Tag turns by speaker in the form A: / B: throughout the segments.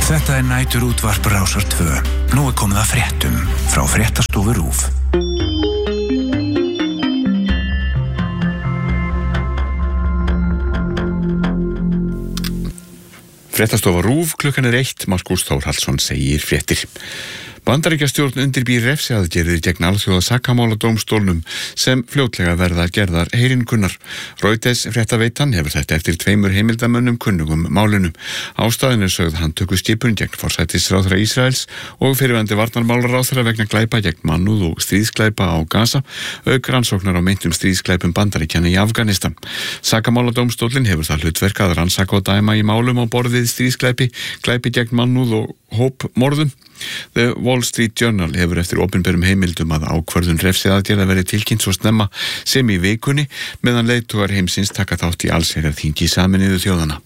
A: Þetta næturútvarp Rásar 2. Nú komið að fréttum frá Fréttastofu RÚV.
B: Fréttastofa RÚV, klukkan 1, Markús Þórhallsson segir fréttir. Bandaríkjastjórn undirbýr refsiaðgerðir gegn alþjóða sakamáladómstólnum sem fljótlega verða gerðar heyrinkunnar. Reuters fréttaveitan hefur þetta eftir 2 heimildamönnum kunnugum málinu. Ástæðan sögð handtöku skipun gegn forsætisráðherra Ísraels og fyrrverandi varnarmálaráðherra vegna glæpa gegn mannúð og stríðsglæpa á Gaza, auk rannsóknar á meintum stríðsglæpum Bandaríkjanna í Afganistan. Sakamáladómstólinn hefur það hlutverk að rannsaka og dæma í málum á borð við stríðsglæpi, glæpi gegn mannúð og hópmorðum. The Wall Street Journal hefur eftir opinberum heimildum að ákvörðun refsiaðgerða verið tilkynnt svo snemma sem í vikunni meðan leiðtogar heimsins taka þátt í allsherjarþingi Sameinuðu þjóðanna.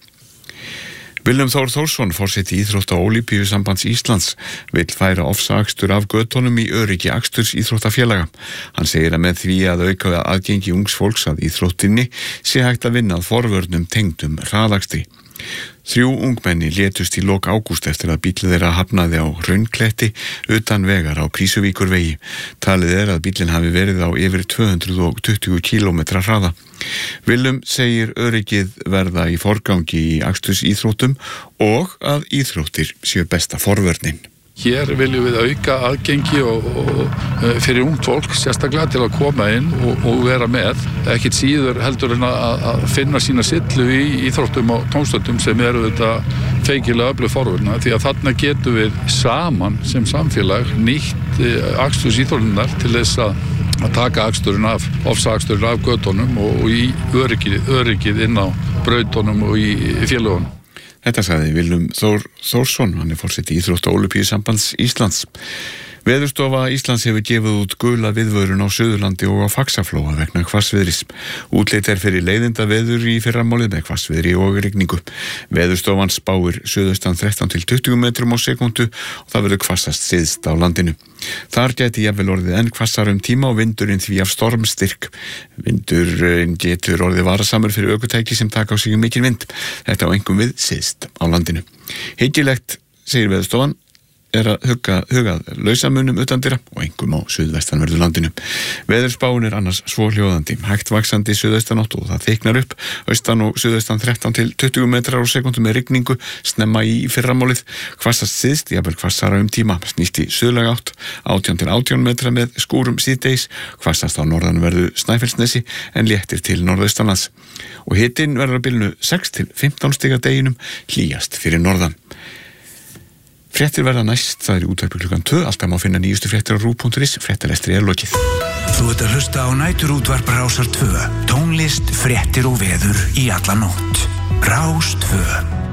B: Willum Þór Þórsson, forseti íþrótta- og Ólympíusambands Íslands, vill færa ofsaakstur af götunum í öryggi aksturs íþróttafélaga. Hann segir að með því að auka aðgengi ungs fólks að íþróttinni sé hægt að vinna að forvörnum tengdum hraðakstri. 3 ungmenni létust í lok ágúst eftir að bíllinn þeirra hafnaði á Hraunkletti utan vegar á Krýsuvíkurvegi. Talið að bíllinn hafi verið á yfir 220 km hraða. Willum segir öryggið verða í forgangi í akstursíþróttum og að íþróttir séu besta forvörnin.
C: Hér viljum við auka aðgengi fyrir ungt fólk, sérstaklega til að koma inn og vera með. Ekkert síður heldur en að finna sína sillu í íþróttum og tónstöndum sem eru þetta feikilega öflug forvörna, því að þarna getum við saman sem samfélag nýtt akstursíþróttirnar til þess að taka ofsaaksturinn af götunum og í öryggið inn á brautunum og í félögunum.
B: Þetta sagði Willum Þór Þórsson, hann forseti íþrótta- og Ólympíusambands Íslands. Veðurstofa Íslands hefur gefið út gula viðvörun á Suðurlandi og á Faxaflóa vegna hvassviðris. Útlit fyrir leiðinda veður í fyrramálið með hvassviðri og rigningu. Veðurstofan spáir suðaustan 13 til 20 metrum á sekúndu og það verður hvassast syðst á landinu. Þar gæti jafnvel orðið enn hvassara tíma og vindurinn því af stormstyrk. Vindurinn getur orðið varasamur fyrir ökutæki sem taka á sig mikil vind. Þetta á einkum við syðst á landinu. Hyggilegt, segir Veðurstofan, að hugað lausamunum utandira og einkum á suðvestanverðu landinu. Veðurspáin annars svo hljóðandi, hægt vaxandi suðaustanátt og það þyknar upp, austan og suðaustan 13 til 20 metrar á sekúndu með rigningu, snemma í fyrramálið, hvassast syðst, jafnvel hvassara tíma, snýst í suðlæga átt, 18 til 18 metra með skúrum síðdeis, hvassast á norðanverðu Snæfellsnesi en léttir til norðaustanlands. Og hitinn verður á bilinu 6 til 15 stiga deginum, hlýjast fyrir norðan. Fréttir verða næst, það í útvarpi klukkan 2, alltaf má finna nýjustu fréttir á RÚV.is, fréttalestri lokið.
A: Þú ert að hlusta á næturútvarp Rásar 2, tónlist, fréttir og veður í alla nótt. Rás 2.